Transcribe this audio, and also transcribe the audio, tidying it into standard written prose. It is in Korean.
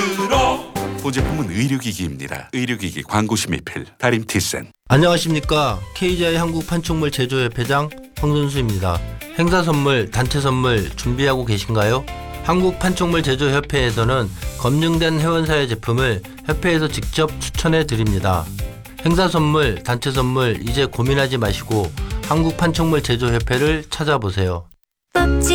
프로. 본 제품은 의료기기입니다. 의료기기 광고 심의필 다림티센. 안녕하십니까. KGI 한국판촉물 제조협회장 황선수입니다. 행사 선물, 단체 선물 준비하고 계신가요? 한국판촉물 제조협회에서는 검증된 회원사의 제품을 협회에서 직접 추천해 드립니다. 행사 선물, 단체 선물 이제 고민하지 마시고 한국판촉물 제조협회를 찾아보세요.